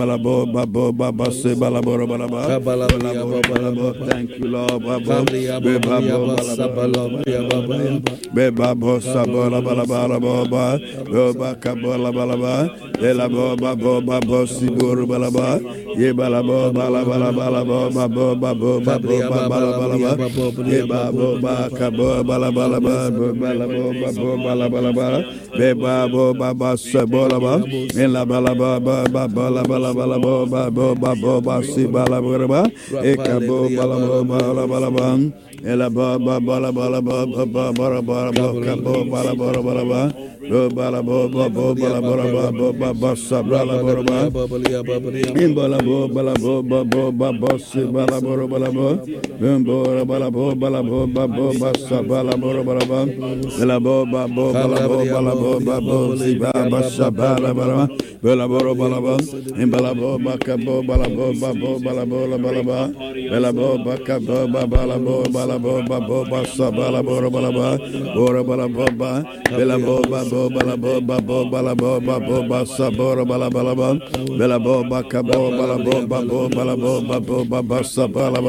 Balabo, babo, baba, se balaboro, balaba. Thank you, Lord. Babo, bebo, balaba. Bebo, sabola, balaba, balaba. Boba, kabola, balaba. Elabo, babo, babo, siburu, balaba. Ye balabo, balaba, balaba, babo, babo, babo, balaba. Ye babo, bakabo, balaba, balabo, babo, balaba. Bebo, baba, sabola, in la balaba, balaba. Baba si balabaraba ekabo balaba ela baba balaba kabo balaba baba sabalabaraba in balabo baba si balabaraba balabo basa balabaraba ela baba balabo si baba sabalabaraba balabo Balabo Bacabo Balabo Babo Balabo Balaba Balabo Bacabo Balabo Balabo Babo Bassa Balabo Balaba Bora Balabo Balabo Babo Balabo Babo Balabo Babo Bassa Bora Balaba Balabo Bacabo Balabo Babo Balabo Babo Bassa Balaba